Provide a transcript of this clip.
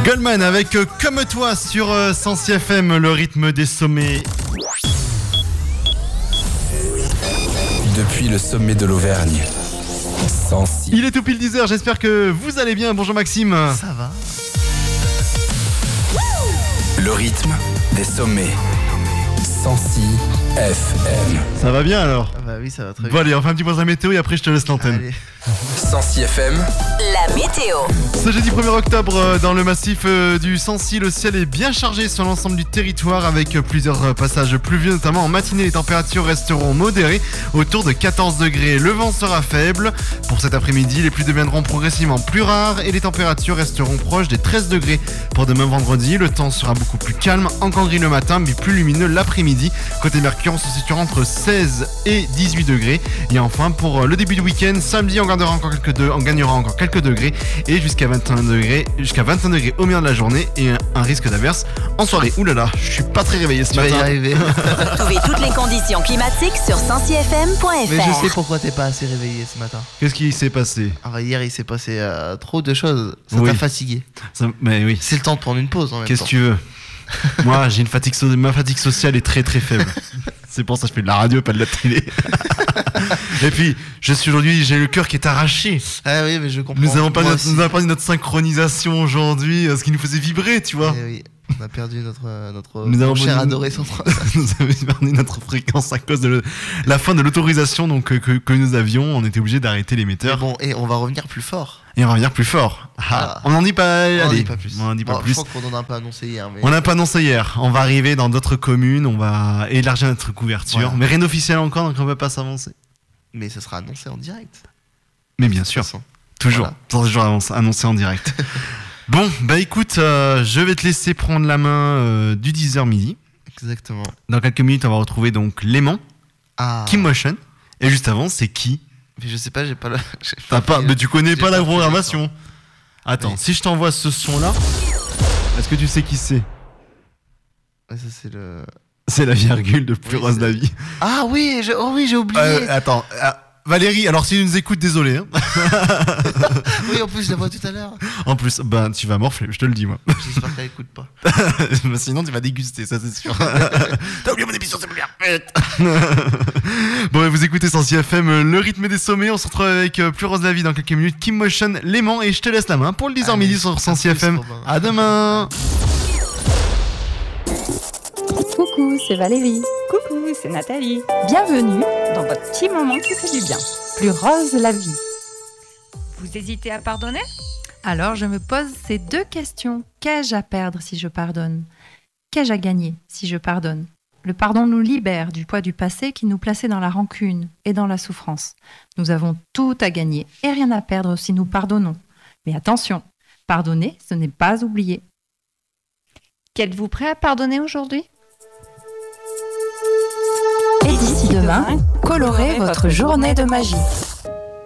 Goldman avec Comme toi sur Sensi FM, le rythme des sommets. Depuis le sommet de l'Auvergne, Sensi. Il est tout pile 10h, j'espère que vous allez bien. Bonjour Maxime. Ça va. Le rythme des sommets. Sensi FM. Ça va bien alors? Bah oui, ça va très Bon bien. allez, on fait un petit point sur la météo et après je te laisse l'antenne. Allez. Sensi FM. La météo. Ce jeudi 1er octobre, dans le massif du Sancy, le ciel est bien chargé sur l'ensemble du territoire avec plusieurs passages pluvieux, notamment en matinée. Les températures resteront modérées, autour de 14 degrés. Le vent sera faible. Pour cet après-midi, les pluies deviendront progressivement plus rares et les températures resteront proches des 13 degrés. Pour demain vendredi, le temps sera beaucoup plus calme, encore gris le matin, mais plus lumineux l'après-midi. Côté Mercure, on se situera entre 16 et 18 degrés. Et enfin, pour le début du week-end, samedi, on gagnera encore quelques degrés et jusqu'à 21 degrés au milieu de la journée et un risque d'averse en soirée. Ouh là là, je suis pas très réveillé ce Tu vas y matin. arriver. Trouvez toutes les conditions climatiques sur sensifm.fr. Mais je sais pourquoi t'es pas assez réveillé ce matin. Qu'est-ce qui s'est passé? Alors, hier, il s'est passé trop de choses. Ça Oui. t'a fatigué. Mais oui. C'est le temps de prendre une pause en même Qu'est-ce temps. que tu veux? Moi, j'ai une fatigue, ma fatigue sociale est très très faible. C'est pour ça que je fais de la radio, pas de la télé. Et puis, j'ai le cœur qui est arraché. Ah oui, mais je comprends. Nous avons Moi aussi. parlé de notre synchronisation aujourd'hui, ce qui nous faisait vibrer, tu vois. Eh oui, on a perdu notre Nous avons cher perdu- adoré Centre. Nous avons perdu notre fréquence à cause de la fin de l'autorisation donc, que nous avions. On était obligé d'arrêter Mais l'émetteur. bon, et on va revenir plus fort. Et on va revenir plus fort. Ah. On n'en dit pas. On en Allez, dit pas plus. on en dit pas Bon, plus. Je crois qu'on en a un peu annoncé hier. Mais... On n'a pas annoncé hier. On va arriver dans d'autres communes. On va élargir notre couverture. Voilà. Mais rien d'officiel encore, donc on ne peut pas s'avancer. mais ce sera annoncé en direct. Mais bien sûr, De toute façon. toujours. Voilà. Toujours annoncé en direct. Bon, bah écoute, je vais te laisser prendre la main du 10h midi. Exactement. Dans quelques minutes, on va retrouver donc Léman, Ah. Kim Motion. Et juste avant, c'est qui? Mais je sais pas, j'ai pas le. j'ai T'as pas, pris, mais tu connais j'ai pas la pris le programmation. Attends, Oui. si je t'envoie ce son-là, est-ce que tu sais qui c'est? Ouais, ça c'est le. C'est la virgule de Plus Oui, rose c'est- la vie. Ah oui, oh oui, j'ai oublié. Attends, Valérie, alors si tu nous écoutes, désolé. Hein. Oui, en plus je la vois tout à l'heure. En plus, ben tu vas morfler, je te le dis moi. J'espère qu'elle écoute pas. Bah, sinon tu vas déguster, ça c'est sûr. T'as oublié mon émission, c'est plus perfect. Bon, et vous écoutez Sensi FM, le rythme des sommets. On se retrouve avec Plus rose la vie dans quelques minutes. Kim Motion, Léman, et je te laisse la main pour le 10h Allez, midi sur Sensi à plus, FM. Robin. À demain. Coucou, c'est Valérie. Coucou, c'est Nathalie. Bienvenue Dans votre petit moment qui fait du bien. Plus rose la vie. Vous hésitez à pardonner? Alors je me pose ces deux questions. Qu'ai-je à perdre si je pardonne? Qu'ai-je à gagner si je pardonne? Le pardon nous libère du poids du passé qui nous plaçait dans la rancune et dans la souffrance. Nous avons tout à gagner et rien à perdre si nous pardonnons. Mais attention, pardonner, ce n'est pas oublier. Qu'êtes-vous prêt à pardonner aujourd'hui? Et d'ici demain, colorez votre journée de magie.